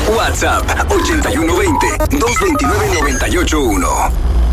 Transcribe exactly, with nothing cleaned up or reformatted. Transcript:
WhatsApp ochenta y uno veinte, doscientos veintinueve, noventa y ocho uno.